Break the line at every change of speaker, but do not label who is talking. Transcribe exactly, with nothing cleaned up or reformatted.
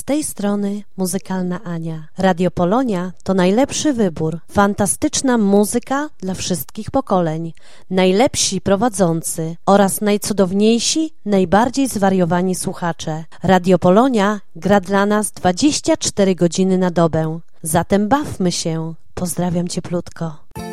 tej strony Muzykalna Ania. Radio Polonia to najlepszy wybór. Fantastyczna muzyka dla wszystkich pokoleń. Najlepsi prowadzący oraz najcudowniejsi, najbardziej zwariowani słuchacze. Radio Polonia gra dla nas dwadzieścia cztery godziny na dobę. Zatem bawmy się. Pozdrawiam cieplutko.